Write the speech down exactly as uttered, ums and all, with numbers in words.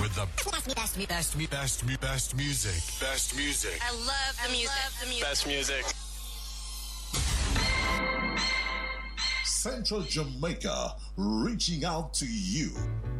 with the best, best, best, best, best, best music. Best music. I love the music. Love the music. Best music. Central Jamaica, reaching out to you.